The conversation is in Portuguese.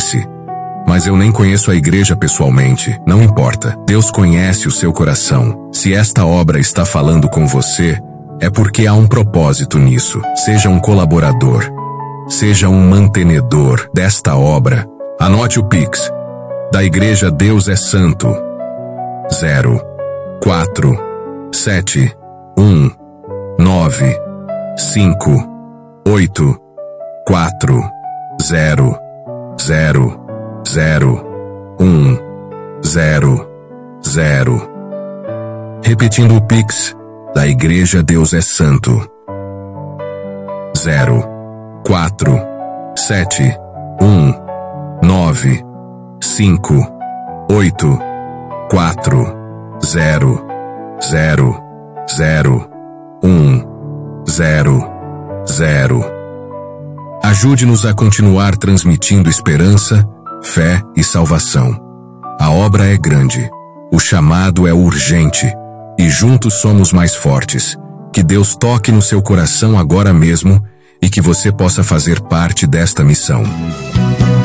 pertence. Mas eu nem conheço a igreja pessoalmente, não importa. Deus conhece o seu coração. Se esta obra está falando com você, é porque há um propósito nisso. Seja um colaborador. Seja um mantenedor desta obra. Anote o Pix. Da Igreja Deus é Santo. 0, 4, 7, 1, 9, 5, 8, 4, 0, 0, 0, 1, 0, 0. Repetindo o Pix, da Igreja Deus é Santo. 0, 4, 7, 1, 9, 5, 8, 4, 0, 0, 0, 1, 0, 0. Ajude-nos a continuar transmitindo esperança, fé e salvação. A obra é grande, o chamado é urgente, e juntos somos mais fortes. Que Deus toque no seu coração agora mesmo e que você possa fazer parte desta missão.